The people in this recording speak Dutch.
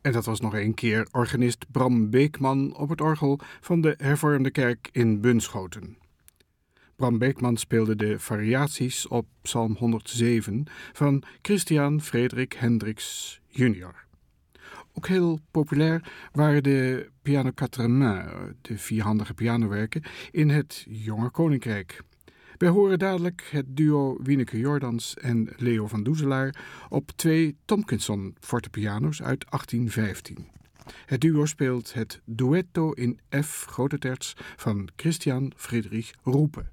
En dat was nog een keer organist Bram Beekman op het orgel van de Hervormde Kerk in Bunschoten. Bram Beekman speelde de variaties op Psalm 107 van Christian Frederik Hendricks junior. Ook heel populair waren de piano quatre mains, de vierhandige pianowerken, in het Jonge Koninkrijk. Wij horen dadelijk het duo Wieneke Jordans en Leo van Doezelaar op 2 Tomkinson fortepiano's uit 1815. Het duo speelt het duetto in F grote terts van Christian Friedrich Roope.